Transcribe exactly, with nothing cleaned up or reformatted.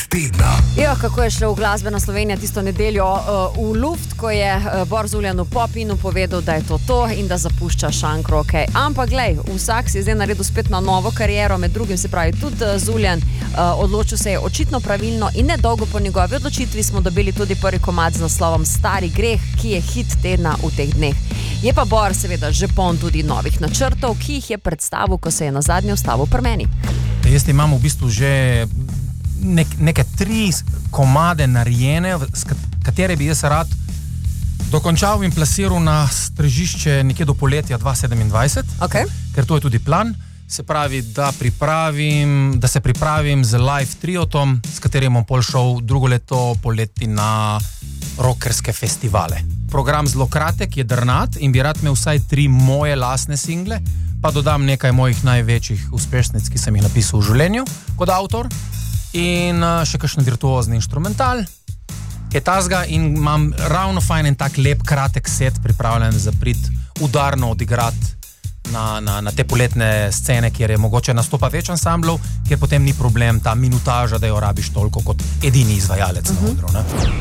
tedna. Jo, kako je šlo v glasbena Slovenija tisto nedeljo uh, v luft, ko je uh, Bor Zuljan v Popinu povedal, da je to to in da zapušča šank roke. Ampak glej, vsak si je zdaj naredil spet na novo kariero, med drugim se pravi tudi uh, Zuljan uh, odločil se je očitno pravilno in nedolgo po njegovi odločitvi smo dobili tudi prvi komad z naslovom Stari greh, ki je hit tedna v teh dneh. Je pa Bor seveda že poln tudi novih načrtov, ki jih je predstavil, ko se je nazadnje ustavil pri meni. Jaz imam v bistvu že nek, neke tri komade narejene, katere bi jaz rad dokončal in plasiral na strežišče nekje do poletja dva tisoč sedemindvajset, Okay. ker to je tudi plan. Se pravi, da, pripravim, da se pripravim z live triotom, s katerim bom pol šel drugo leto poleti na rockerske festivale. Program zelo kratek, je drnat in bi rad imel vsaj tri moje lastne single, pa dodam nekaj mojih največjih uspešnic, ki sem jih napisal v življenju kot avtor in še kakšen virtuozni inštrumental, je tazga in imam ravno fajn en tak lep, kratek set pripravljen za prid udarno odigrati na, na, na te poletne scene, kjer je mogoče nastopa več ansamblov, kjer potem ni problem ta minutaža, da jo rabiš toliko kot edini izvajalec uh-huh. na odru. Ne?